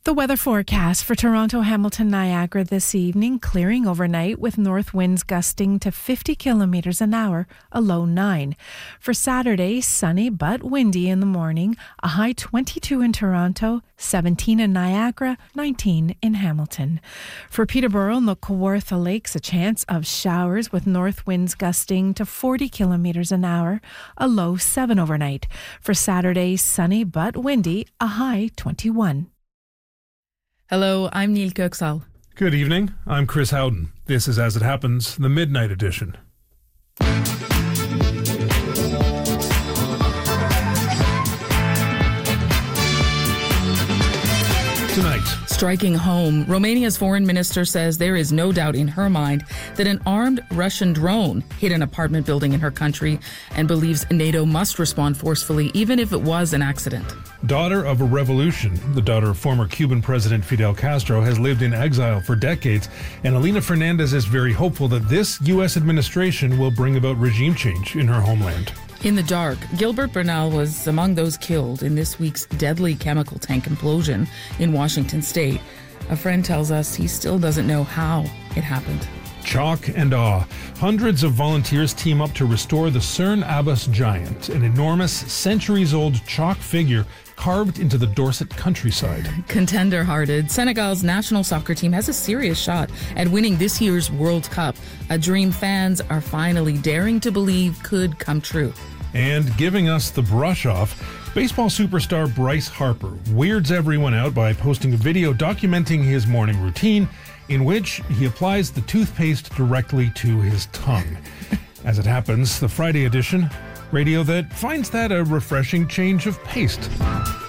The weather forecast for Toronto, Hamilton, Niagara this evening, clearing overnight with north winds gusting to 50 kilometers an hour, a low 9. For Saturday, sunny but windy in the morning, a high 22 in Toronto, 17 in Niagara, 19 in Hamilton. For Peterborough and the Kawartha Lakes, a chance of showers with north winds gusting to 40 kilometers an hour, a low 7 overnight. For Saturday, sunny but windy, a high 21. Hello, I'm Neil Köksal. Good evening, I'm Chris Howden. This is As It Happens, the Midnight Edition. Tonight. Striking home, Romania's foreign minister says there is no doubt in her mind that an armed Russian drone hit an apartment building in her country and believes NATO must respond forcefully, even if it was an accident. Daughter of a revolution, the daughter of former Cuban President Fidel Castro, has lived in exile for decades, and Elena Fernandez is very hopeful that this U.S. administration will bring about regime change in her homeland. In the dark, Gilbert Bernal was among those killed in this week's deadly chemical tank implosion in Washington state. A friend tells us he still doesn't know how it happened. Chalk and awe. Hundreds of volunteers team up to restore the Cerne Abbas giant, an enormous, centuries-old chalk figure carved into the Dorset countryside. Contender-hearted, Senegal's national soccer team has a serious shot at winning this year's World Cup, a dream fans are finally daring to believe could come true. And giving us the brush off, baseball superstar Bryce Harper weirds everyone out by posting a video documenting his morning routine in which he applies the toothpaste directly to his tongue. As it happens, the Friday edition, radio that finds that a refreshing change of pace.